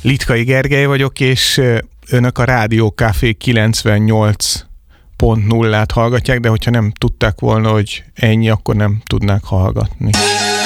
Litkai Gergely vagyok, és önök a Rádió Café 98.0-át hallgatják, de hogyha nem tudták volna, hogy ennyi, akkor nem tudnák hallgatni.